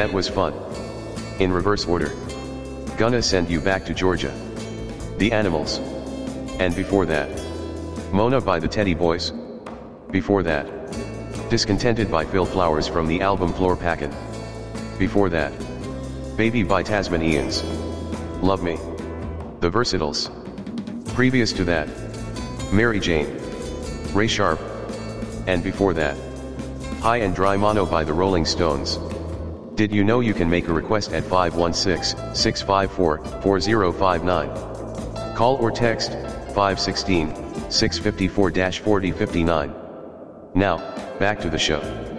That was fun. In reverse order. Gonna send you back to Georgia. The Animals. And before that. Mona by the Teddy Boys. Before that. Discontented by Phil Flowers from the album Floor Packin'. Before that. Baby by Tasmanians. Love Me. The Versatiles. Previous to that. Mary Jane. Ray Sharp. And before that. High and Dry Mono by the Rolling Stones. Did you know you can make a request at 516-654-4059? Call or text 516-654-4059. Now, back to the show.